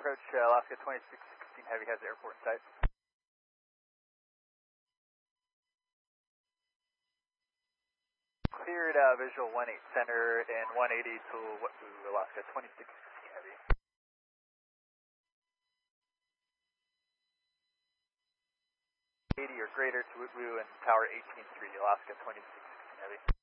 approach Alaska 2616 Heavy has the airport in sight. Cleared visual 18 center and 180 to Alaska 2616 Heavy. 80 or greater to Wootwoo and tower 18-3 Alaska 2616 Heavy.